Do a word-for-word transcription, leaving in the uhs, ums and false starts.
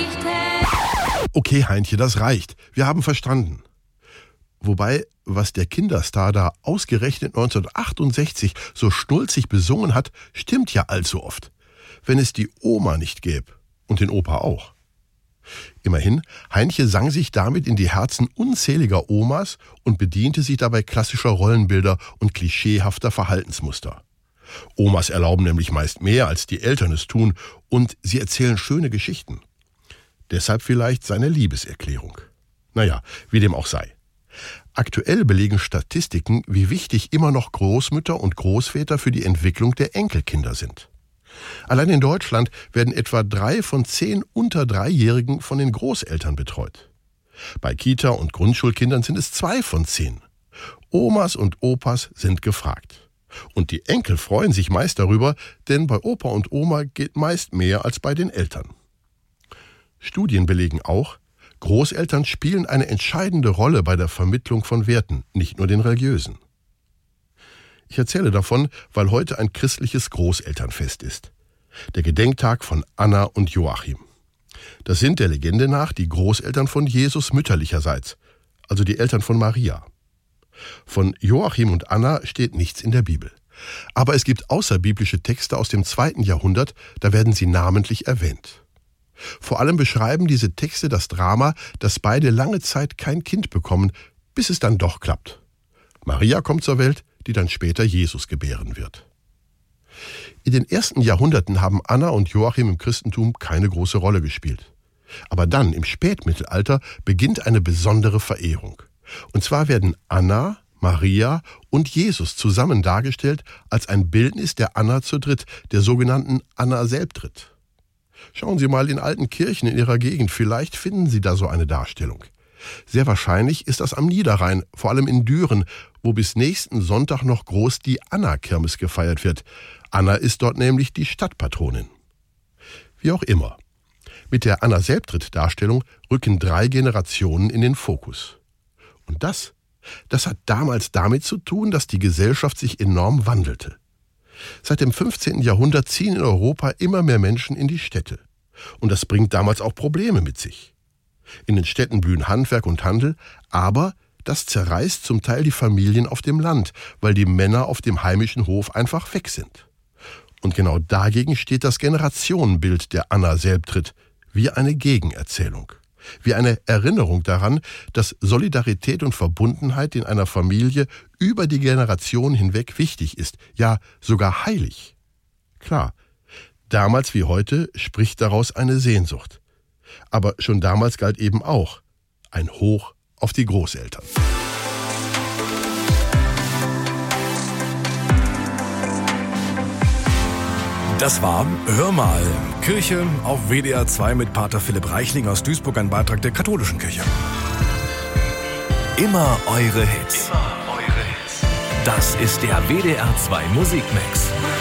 nicht hält. Okay, Heintje, das reicht. Wir haben verstanden. Wobei, was der Kinderstar da ausgerechnet neunzehnhundertachtundsechzig so stolzig besungen hat, stimmt ja allzu oft. Wenn es die Oma nicht gäbe und den Opa auch. Immerhin, Heintje sang sich damit in die Herzen unzähliger Omas und bediente sich dabei klassischer Rollenbilder und klischeehafter Verhaltensmuster. Omas erlauben nämlich meist mehr, als die Eltern es tun, und sie erzählen schöne Geschichten. Deshalb vielleicht seine Liebeserklärung. Naja, wie dem auch sei. Aktuell belegen Statistiken, wie wichtig immer noch Großmütter und Großväter für die Entwicklung der Enkelkinder sind. Allein in Deutschland werden etwa drei von zehn unter Dreijährigen von den Großeltern betreut. Bei Kita- und Grundschulkindern sind es zwei von zehn. Omas und Opas sind gefragt. Und die Enkel freuen sich meist darüber, denn bei Opa und Oma geht meist mehr als bei den Eltern. Studien belegen auch, Großeltern spielen eine entscheidende Rolle bei der Vermittlung von Werten, nicht nur den religiösen. Ich erzähle davon, weil heute ein christliches Großelternfest ist. Der Gedenktag von Anna und Joachim. Das sind der Legende nach die Großeltern von Jesus mütterlicherseits, also die Eltern von Maria. Von Joachim und Anna steht nichts in der Bibel. Aber es gibt außerbiblische Texte aus dem zweiten Jahrhundert, da werden sie namentlich erwähnt. Vor allem beschreiben diese Texte das Drama, dass beide lange Zeit kein Kind bekommen, bis es dann doch klappt. Maria kommt zur Welt, die dann später Jesus gebären wird. In den ersten Jahrhunderten haben Anna und Joachim im Christentum keine große Rolle gespielt. Aber dann, im Spätmittelalter, beginnt eine besondere Verehrung. Und zwar werden Anna, Maria und Jesus zusammen dargestellt als ein Bildnis der Anna zur Dritt, der sogenannten Anna Selbdritt. Schauen Sie mal in alten Kirchen in Ihrer Gegend, vielleicht finden Sie da so eine Darstellung. Sehr wahrscheinlich ist das am Niederrhein, vor allem in Düren, wo bis nächsten Sonntag noch groß die Anna-Kirmes gefeiert wird. Anna ist dort nämlich die Stadtpatronin. Wie auch immer. Mit der Anna-Selbdritt-Darstellung rücken drei Generationen in den Fokus. Und das, das hat damals damit zu tun, dass die Gesellschaft sich enorm wandelte. Seit dem fünfzehnten Jahrhundert ziehen in Europa immer mehr Menschen in die Städte. Und das bringt damals auch Probleme mit sich. In den Städten blühen Handwerk und Handel, aber das zerreißt zum Teil die Familien auf dem Land, weil die Männer auf dem heimischen Hof einfach weg sind. Und genau dagegen steht das Generationenbild der Anna Selbdritt, wie eine Gegenerzählung, wie eine Erinnerung daran, dass Solidarität und Verbundenheit in einer Familie über die Generation hinweg wichtig ist, ja sogar heilig. Klar, damals wie heute spricht daraus eine Sehnsucht. Aber schon damals galt eben auch ein Hoch auf die Großeltern. Das war Hör mal, Kirche auf W D R zwei mit Pater Philipp Reichling aus Duisburg, ein Beitrag der katholischen Kirche. Immer eure Hits. Immer eure Hits. Das ist der W D R zwei Musikmix.